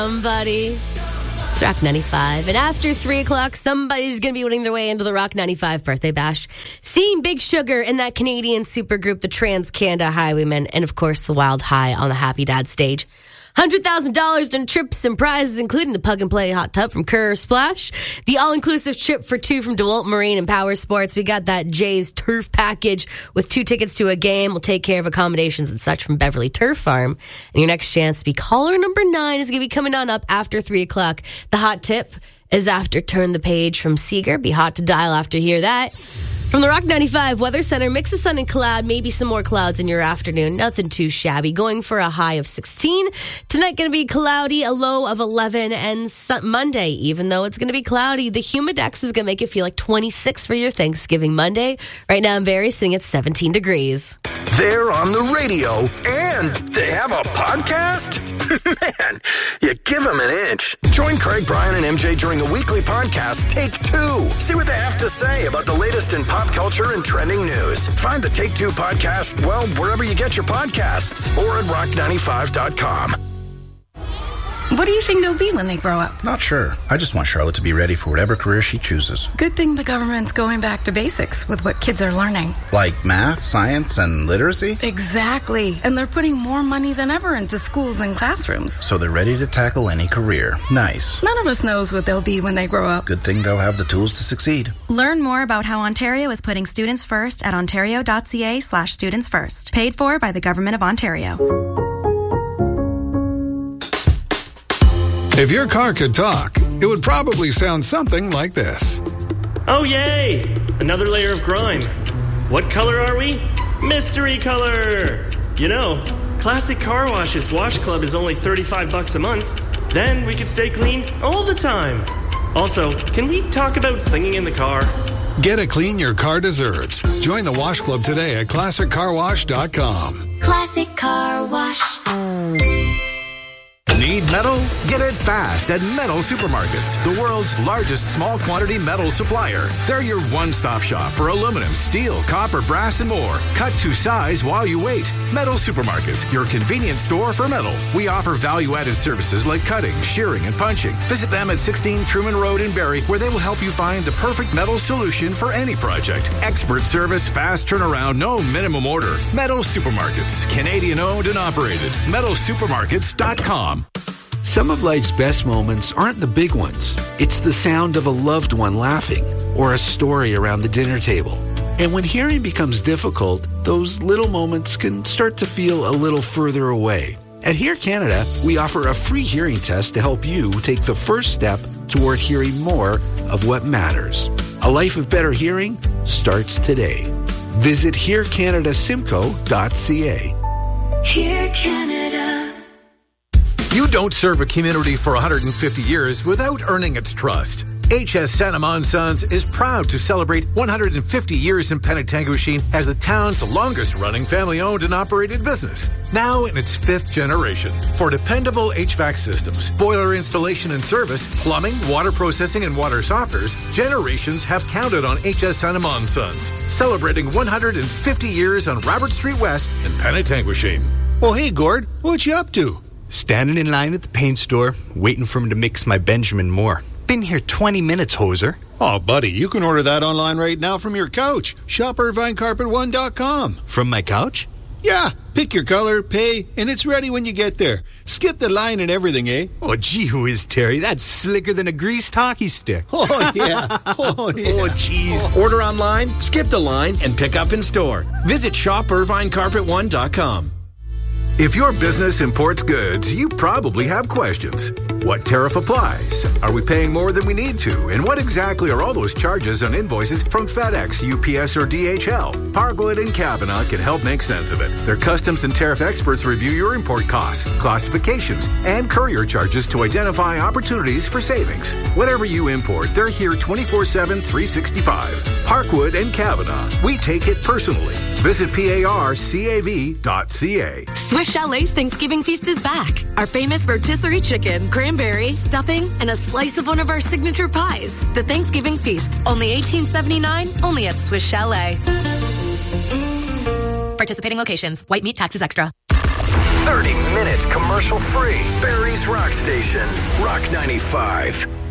Somebody. It's Rock 95. And after 3 o'clock, somebody's going to be winning their way into the Rock 95 birthday bash. Seeing Big Sugar in that Canadian supergroup, the Trans-Canada Highwaymen, and of course the Wild High on the Happy Dad stage. $100,000 in trips and prizes, including the Plug and Play hot tub from Kerr Splash, the all-inclusive trip for 2 from DeWalt Marine and Power Sports. We got that Jay's Turf package with 2 tickets to a game. We'll take care of accommodations and such from Beverly Turf Farm. And your next chance to be caller number 9 is going to be coming on up after 3 o'clock. The hot tip is after Turn the Page from Seeger. Be hot to dial after you hear that. From the Rock 95 Weather Center, mix of sun and cloud, maybe some more clouds in your afternoon. Nothing too shabby. Going for a high of 16. Tonight going to be cloudy, a low of 11. And Monday, even though it's going to be cloudy, the Humidex is going to make it feel like 26 for your Thanksgiving Monday. Right now in Barrie, sitting at 17 degrees. They're on the radio, and they have a podcast? Man, you give them an inch. Join Craig, Brian, and MJ during the weekly podcast, Take 2. See what they have to say about the latest in pop culture and trending news. Find the Take 2 podcast, well, wherever you get your podcasts, or at rock95.com. What do you think they'll be when they grow up? Not sure. I just want Charlotte to be ready for whatever career she chooses. Good thing the government's going back to basics with what kids are learning. Like math, science, and literacy? Exactly. And they're putting more money than ever into schools and classrooms. So they're ready to tackle any career. Nice. None of us knows what they'll be when they grow up. Good thing they'll have the tools to succeed. Learn more about how Ontario is putting students first at ontario.ca/students first. Paid for by the Government of Ontario. If your car could talk, it would probably sound something like this. Oh, yay! Another layer of grime. What color are we? Mystery color! You know, Classic Car Wash's Wash Club is only $35 a month. Then we could stay clean all the time. Also, can we talk about singing in the car? Get a clean your car deserves. Join the Wash Club today at ClassicCarWash.com. Classic Car Wash. Need metal? Get it fast at Metal Supermarkets, the world's largest small quantity metal supplier. They're your one-stop shop for aluminum, steel, copper, brass, and more. Cut to size while you wait. Metal Supermarkets, your convenience store for metal. We offer value-added services like cutting, shearing, and punching. Visit them at 16 Truman Road in Barrie, where they will help you find the perfect metal solution for any project. Expert service, fast turnaround, no minimum order. Metal Supermarkets, Canadian-owned and operated. MetalSupermarkets.com. Some of life's best moments aren't the big ones. It's the sound of a loved one laughing or a story around the dinner table. And when hearing becomes difficult, those little moments can start to feel a little further away. At Hear Canada, we offer a free hearing test to help you take the first step toward hearing more of what matters. A life of better hearing starts today. Visit hearcanadasimco.ca. Hear Canada. You don't serve a community for 150 years without earning its trust. HS Sanama & Sons is proud to celebrate 150 years in Penetanguishene as the town's longest-running family-owned and operated business. Now in its 5th generation. For dependable HVAC systems, boiler installation and service, plumbing, water processing, and water softeners, generations have counted on HS Sanama & Sons, celebrating 150 years on Robert Street West in Penetanguishene. Well, hey, Gord, what you up to? Standing in line at the paint store, waiting for him to mix my Benjamin Moore. Been here 20 minutes, hoser. Oh, buddy, you can order that online right now from your couch. Shop IrvineCarpet1.com. From my couch? Yeah, pick your color, pay, and it's ready when you get there. Skip the line and everything, eh? Oh, gee whiz, Terry, that's slicker than a greased hockey stick. Oh, yeah. Oh, yeah. Oh, jeez. Order online, skip the line, and pick up in store. Visit shopIrvineCarpet1.com. If your business imports goods, you probably have questions. What tariff applies? Are we paying more than we need to? And what exactly are all those charges on invoices from FedEx, UPS, or DHL? Parkwood and Kavanaugh can help make sense of it. Their customs and tariff experts review your import costs, classifications, and courier charges to identify opportunities for savings. Whatever you import, they're here 24/7, 365. Parkwood and Kavanaugh. We take it personally. Visit parcav.ca. Swiss Chalet's Thanksgiving feast is back. Our famous rotisserie chicken, cranberry, stuffing, and a slice of one of our signature pies. The Thanksgiving feast, only $18.79, only at Swiss Chalet. Participating locations, white meat taxes extra. 30 minutes commercial free. Barrie's Rock Station, Rock 95.